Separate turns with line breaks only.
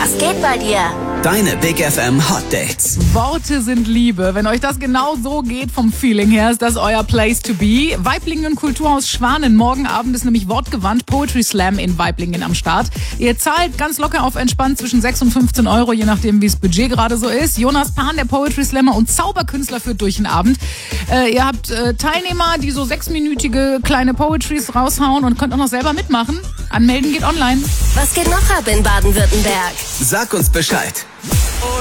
Was geht bei dir?
Deine Big FM Hot Dates.
Worte sind Liebe. Wenn euch das genau so geht vom Feeling her, ist das euer Place to be. Weiblingen und Kulturhaus Schwanen. Morgen Abend ist nämlich wortgewandt Poetry Slam in Weiblingen am Start. Ihr zahlt ganz locker auf entspannt zwischen 6 und 15 Euro, je nachdem wie das Budget gerade so ist. Jonas Pan, der Poetry Slammer und Zauberkünstler, führt durch den Abend. Ihr habt Teilnehmer, die so 6-minütige kleine Poetries raushauen und könnt auch noch selber mitmachen. Anmelden geht online.
Was geht noch ab in Baden-Württemberg?
Sag uns Bescheid.